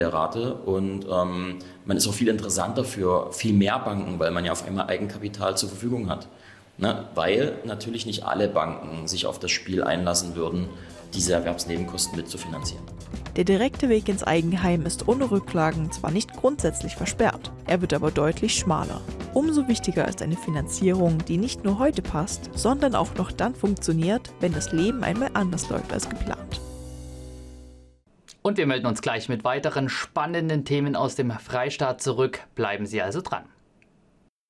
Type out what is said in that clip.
der Rate und man ist auch viel interessanter für viel mehr Banken, weil man ja auf einmal Eigenkapital zur Verfügung hat. Ne? Weil natürlich nicht alle Banken sich auf das Spiel einlassen würden, diese Erwerbsnebenkosten mitzufinanzieren. Der direkte Weg ins Eigenheim ist ohne Rücklagen zwar nicht grundsätzlich versperrt, er wird aber deutlich schmaler. Umso wichtiger ist eine Finanzierung, die nicht nur heute passt, sondern auch noch dann funktioniert, wenn das Leben einmal anders läuft als geplant. Und wir melden uns gleich mit weiteren spannenden Themen aus dem Freistaat zurück. Bleiben Sie also dran.